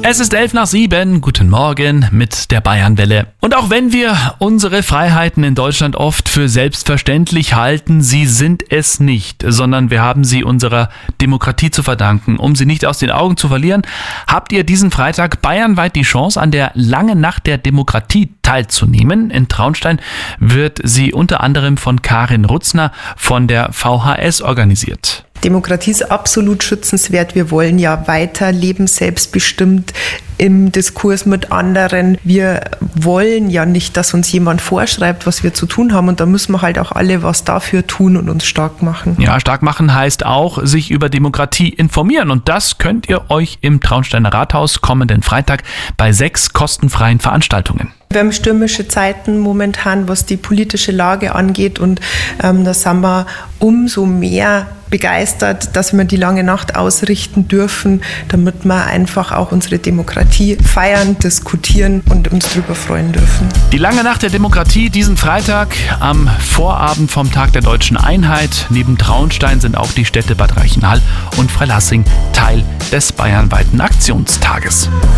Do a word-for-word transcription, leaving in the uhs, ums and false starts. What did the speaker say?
Es ist elf nach sieben. Guten Morgen mit der Bayernwelle. Und auch wenn wir unsere Freiheiten in Deutschland oft für selbstverständlich halten, sie sind es nicht, sondern wir haben sie unserer Demokratie zu verdanken. Um sie nicht aus den Augen zu verlieren, habt ihr diesen Freitag bayernweit die Chance, an der langen Nacht der Demokratie teilzunehmen. In Traunstein wird sie unter anderem von Karin Rutzner von der V H S organisiert. Demokratie ist absolut schützenswert. Wir wollen ja weiterleben, selbstbestimmt im Diskurs mit anderen. Wir wollen ja nicht, dass uns jemand vorschreibt, was wir zu tun haben. Und da müssen wir halt auch alle was dafür tun und uns stark machen. Ja, stark machen heißt auch, sich über Demokratie informieren. Und das könnt ihr euch im Traunsteiner Rathaus kommenden Freitag bei sechs kostenfreien Veranstaltungen. Wir haben stürmische Zeiten momentan, was die politische Lage angeht, und ähm, da sind wir umso mehr begeistert, dass wir die lange Nacht ausrichten dürfen, damit wir einfach auch unsere Demokratie feiern, diskutieren und uns darüber freuen dürfen. Die lange Nacht der Demokratie diesen Freitag am Vorabend vom Tag der Deutschen Einheit. Neben Traunstein sind auch die Städte Bad Reichenhall und Freilassing Teil des bayernweiten Aktionstages.